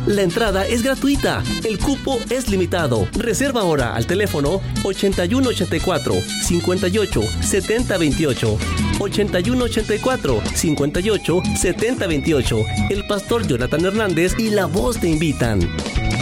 La entrada es gratuita. El cupo es limitado. Reserva ahora al teléfono 8184 58 70 28. 8184 58 70 28. El pastor Jonathan Hernández y La Voz te invitan.